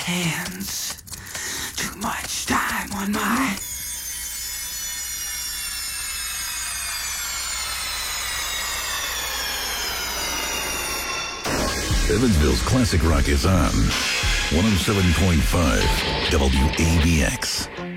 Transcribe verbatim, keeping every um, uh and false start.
hands. Too much time on my... Evansville's classic rock is on one oh seven point five W A B X.